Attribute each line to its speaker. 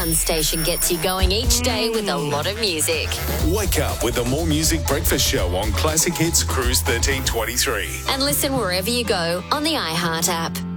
Speaker 1: One station gets you going each day with a lot of music.
Speaker 2: Wake up with the More Music Breakfast Show on Classic Hits Cruise 1323.
Speaker 1: And listen wherever you go on the iHeart app.